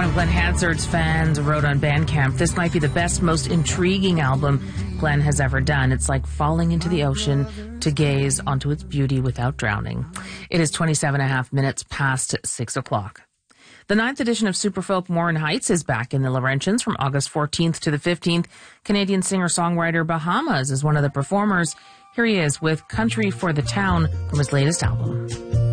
of Glenn Hansard's fans wrote on Bandcamp, this might be the best, most intriguing album Glenn has ever done. It's like falling into the ocean to gaze onto its beauty without drowning. It is 27 and a half minutes past 6 o'clock. The 9th edition of Superfolk Morin Heights is back in the Laurentians from August 14th to the 15th. Canadian singer-songwriter Bahamas is one of the performers. Here he is with Country for the Town from his latest album.